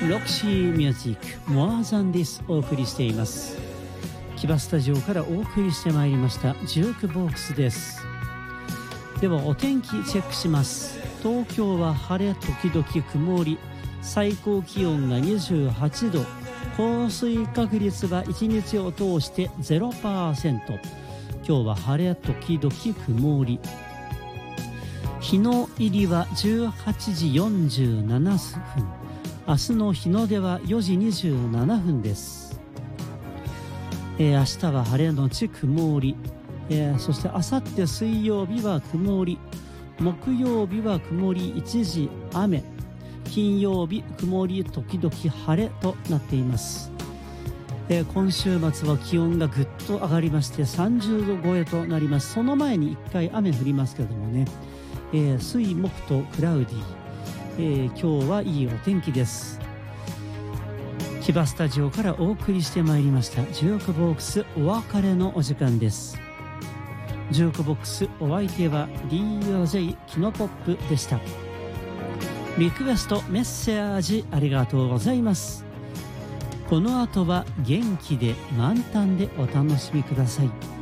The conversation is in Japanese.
ロキシーミュージックモアザンディスお送りしています。木場スタジオからお送りしてまいりましたジュークボックスです。ではお天気チェックします。東京は晴れ時々曇り、最高気温が28度、降水確率は1日を通して 0%。 今日は晴れ時々曇り。日の入りは18時47分、明日の日の出は4時27分です。明日は晴れのち曇り、そして明後日水曜日は曇り、木曜日は曇り一時雨、金曜日曇り時々晴れとなっています。今週末は気温がぐっと上がりまして30度超えとなります。その前に1回雨降りますけどもね、水木とクラウディ、今日はいいお天気です。木場スタジオからお送りしてまいりましたジュークボックスお別れのお時間です。ジュークボックスお相手は DOJ キノポップでした。リクエストメッセージありがとうございます。この後は元気で満タンでお楽しみください。